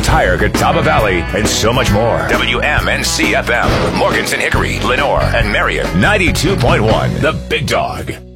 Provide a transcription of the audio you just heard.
entire Catawba Valley, and so much more. WMNC FM with Morganton, Hickory, Lenore, and Marion. 92.1, The Big Dog.